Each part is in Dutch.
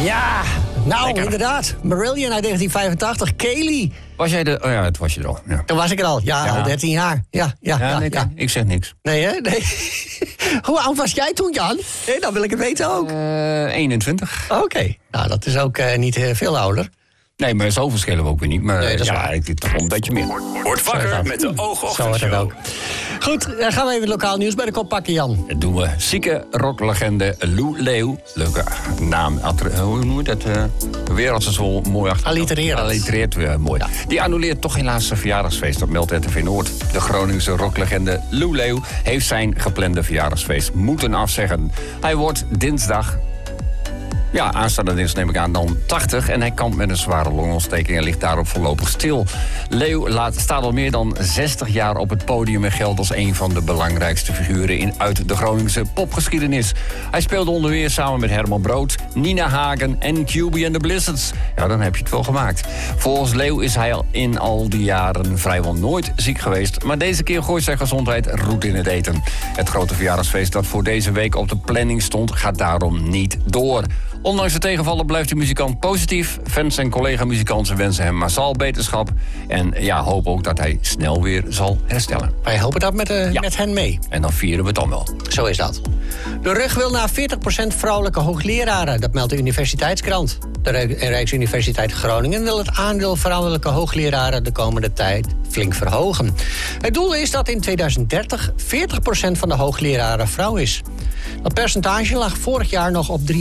Ja, nou Lekker. inderdaad. Marillion uit 1985. Kaylee. Was jij oh ja, het was je er al. Ja. Toen was ik er al. Ja, Ja. al 13 jaar. Ja. Ik zeg niks. Nee, hè? Nee. Hoe oud was jij toen, Jan? Nee, dan wil ik het weten ook. 21. Oké. Nou, dat is ook niet veel ouder. Nee, maar zo verschillen we ook weer niet. Maar Nee, dat is ja, waar. ik toch wel een beetje meer. Word wakker met de Zo wordt Oogochtendshow. het ook. Goed, dan gaan we even lokaal nieuws bij de kop pakken, Jan. Dat doen we. Zieke rocklegende Lou Leeuw. Leuke naam. Hoe noem je dat? Weer als het zo mooi achter. Allitererend. Allitereert weer mooi. Die annuleert toch helaas zijn verjaardagsfeest. Dat meldt RTV Noord. De Groningse rocklegende Lou Leeuw heeft zijn geplande verjaardagsfeest moeten afzeggen. Hij wordt dinsdag... Ja, aanstaande dinsdag neem ik aan dan 80... en hij kampt met een zware longontsteking en ligt daarop voorlopig stil. Leeuw staat al meer dan 60 jaar op het podium... en geldt als een van de belangrijkste figuren uit de Groningse popgeschiedenis. Hij speelde onder meer samen met Herman Brood, Nina Hagen en QB and the Blizzards. Ja, dan heb je het wel gemaakt. Volgens Leeuw is hij in al die jaren vrijwel nooit ziek geweest... maar deze keer gooit zijn gezondheid roet in het eten. Het grote verjaardagsfeest dat voor deze week op de planning stond... gaat daarom niet door. Ondanks de tegenvallen blijft de muzikant positief. Fans en collega-muzikanten wensen hem massaal beterschap. En ja, hopen ook dat hij snel weer zal herstellen. Wij hopen dat met hen mee. En dan vieren we het dan wel. Zo is dat. De RUG wil naar 40% vrouwelijke hoogleraren. Dat meldt de Universiteitskrant. De Rijksuniversiteit Groningen wil het aandeel vrouwelijke hoogleraren... de komende tijd flink verhogen. Het doel is dat in 2030 40% van de hoogleraren vrouw is. Dat percentage lag vorig jaar nog op 33,2%.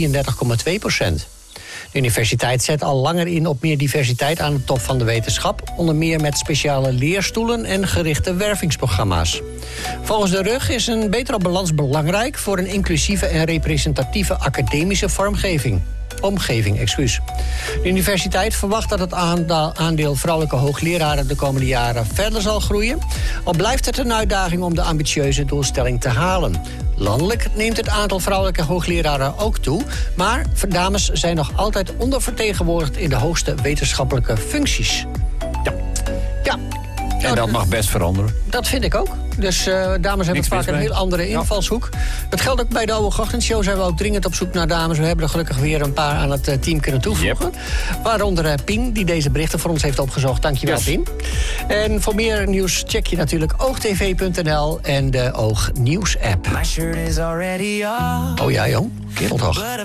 De universiteit zet al langer in op meer diversiteit aan de top van de wetenschap... onder meer met speciale leerstoelen en gerichte wervingsprogramma's. Volgens de RUG is een betere balans belangrijk... voor een inclusieve en representatieve academische omgeving. De universiteit verwacht dat het aandeel vrouwelijke hoogleraren... de komende jaren verder zal groeien. Al blijft het een uitdaging om de ambitieuze doelstelling te halen. Landelijk neemt het aantal vrouwelijke hoogleraren ook toe... maar dames zijn nog altijd ondervertegenwoordigd... in de hoogste wetenschappelijke functies. Ja. En dat mag best veranderen. Dat vind ik ook. Dus dames hebben vaak een heel andere invalshoek. Dat geldt ook bij de Oogochtendshow. Zijn we ook dringend op zoek naar dames. We hebben er gelukkig weer een paar aan het team kunnen toevoegen. Waaronder Pien, die deze berichten voor ons heeft opgezocht. Dankjewel, Pien. En voor meer nieuws check je natuurlijk oogtv.nl en de Oog Nieuws app. Oh ja, jong. Kerel toch.